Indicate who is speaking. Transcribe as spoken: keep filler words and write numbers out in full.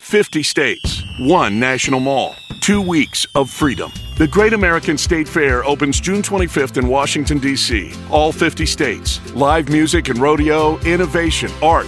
Speaker 1: fifty states, one national mall, two weeks of freedom. The Great American State Fair opens June twenty-fifth in Washington, D C All fifty states. Live music and rodeo, innovation, art,